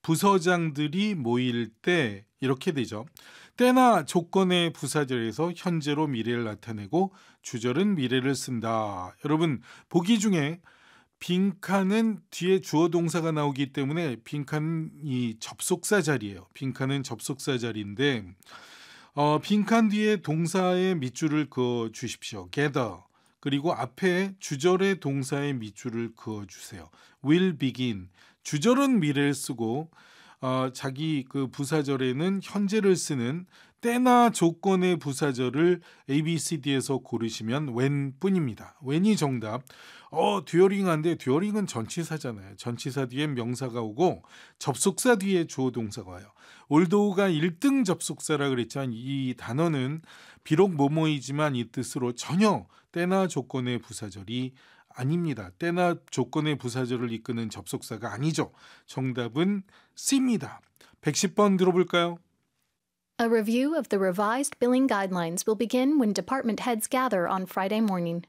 부서장들이 모일 때 이렇게 되죠. 때나 조건의 부사절에서 현재로 미래를 나타내고 주절은 미래를 쓴다. 여러분, 보기 중에 빈칸은 뒤에 주어 동사가 나오기 때문에 빈칸이 접속사 자리예요. 빈칸은 접속사 자리인데 빈칸 뒤에 동사의 밑줄을 그어 주십시오. gather. 그리고 앞에 주절의 동사의 밑줄을 그어 주세요. will begin. 주절은 미래를 쓰고 자기 그 부사절에는 현재를 쓰는 때나 조건의 부사절을 ABCD에서 고르시면 when 뿐입니다. when이 정답. 듀어링한데 듀어링은 전치사잖아요. 전치사 뒤에 명사가 오고 접속사 뒤에 주어 동사가 와요. 올도우가 1등 접속사라 그랬지만 이 단어는 비록 뭐뭐이지만 이 뜻으로 전혀 때나 조건의 부사절이 아닙니다. 때나 조건의 부사절을 이끄는 접속사가 아니죠. 정답은 C입니다. 110번 들어볼까요? A review of the revised billing guidelines will begin when department heads gather on Friday morning.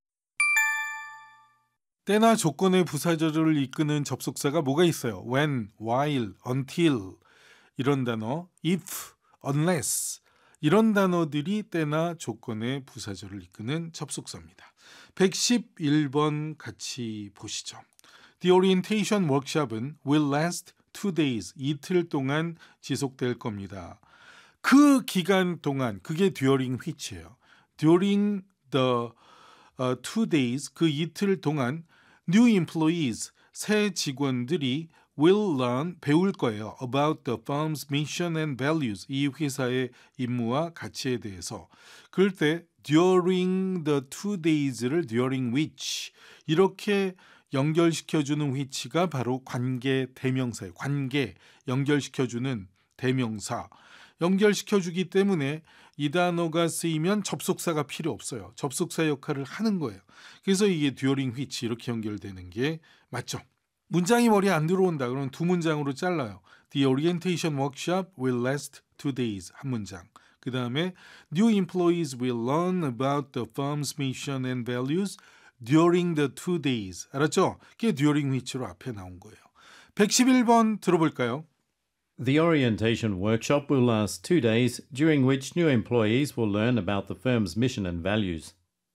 때나 조건의 부사절을 이끄는 접속사가 뭐가 있어요? when, while, until 이런 단어, if, unless 이런 단어들이 때나 조건의 부사절을 이끄는 접속사입니다. 111번 같이 보시죠. The orientation workshop은 will last 2 days, 이틀 동안 지속될 겁니다. 그 기간 동안, 그게 during which예요. During the 2 days, 그 이틀 동안 new employees, 새 직원들이 will learn, 배울 거예요. about the firm's mission and values, 이 회사의 임무와 가치에 대해서. 그럴 때 during the 2 days를 during which 이렇게 연결시켜주는 which가 바로 관계 대명사예요. 관계 연결시켜주는 대명사. 연결시켜주기 때문에 이 단어가 쓰이면 접속사가 필요 없어요. 접속사 역할을 하는 거예요. 그래서 이게 during which 이렇게 연결되는 게 맞죠. 문장이 머리에 안 들어온다. 그러면 두 문장으로 잘라요. The orientation workshop will last 2 days. 한 문장. 그 다음에 new employees will learn about the firm's mission and values during the 2 days. 알았죠? 그게 during which로 앞에 나온 거예요. 111번 들어볼까요? The orientation workshop will last 2 days, during which new employees will learn about the firm's mission and values.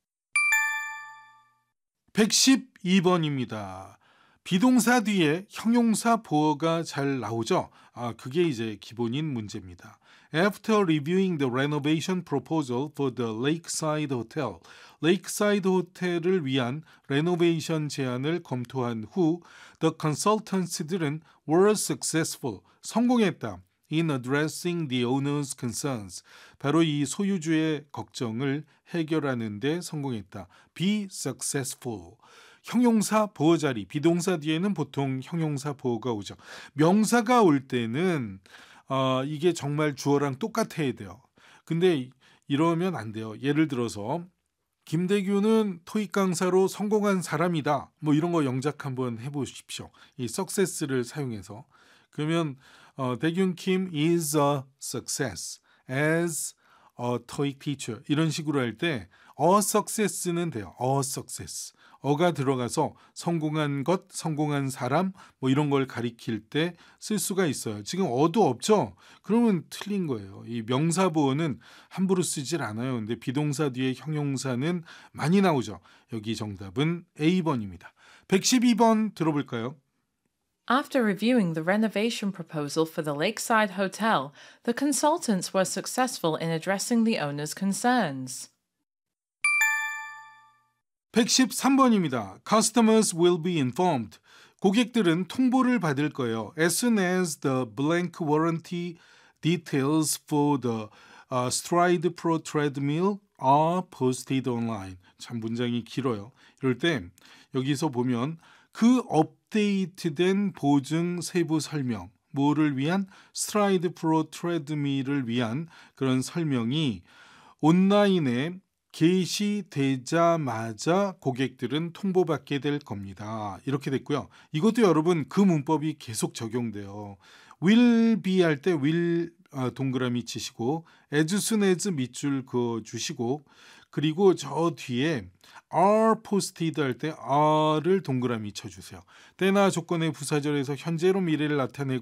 112번입니다. 비동사 뒤에 형용사 보어가 잘 나오죠? 그게 이제 기본인 문제입니다. After reviewing the renovation proposal for the Lakeside Hotel, 레이크사이드 호텔을 위한 레노베이션 제안을 검토한 후 the consultants들은 were successful, 성공했다. in addressing the owner's concerns, 바로 이 소유주의 걱정을 해결하는 데 성공했다. be successful. 형용사 보어 자리, 비동사 뒤에는 보통 형용사 보어가 오죠. 명사가 올 때는 이게 정말 주어랑 똑같아야 돼요. 근데 이러면 안 돼요. 예를 들어서 김대규는 토익 강사로 성공한 사람이다. 뭐 이런 거 영작 한번 해보십시오. 이 success를 사용해서. 그러면 대균 Kim is a success as a TOEIC teacher 이런 식으로 할 때 a success는 돼요. a success. 어가 들어가서 성공한 것, 성공한 사람 뭐 이런 걸 가리킬 때 쓸 수가 있어요. 지금 어도 없죠? 그러면 틀린 거예요. 이 명사 보어는 함부로 쓰질 않아요. 근데 비동사 뒤에 형용사는 많이 나오죠. 여기 정답은 A번입니다. 112번 들어볼까요? After reviewing the renovation proposal for the Lakeside Hotel, the consultants were successful in addressing the owner's concerns. 113번입니다. Customers will be informed. 고객들은 통보를 받을 거예요. As soon as the blank warranty details for the Stride Pro treadmill are posted online. 참 문장이 길어요. 이럴 때 여기서 보면 그 업데이트된 보증 세부 설명, 뭐를 위한 스트라이드 프로 트레드밀을 위한 그런 설명이 온라인에 게시되자마자 고객들은 통보받게 될 겁니다. 이렇게 됐고요. 이것도 여러분 그 문법이 계속 적용돼요. will be 할 때 will 동그라미 치시고 as soon as 밑줄 그어주시고 그리고 저 뒤에 are posted 할 때 are를 동그라미 쳐주세요. 때나 조건의 부사절에서 현재로 미래를 나타내고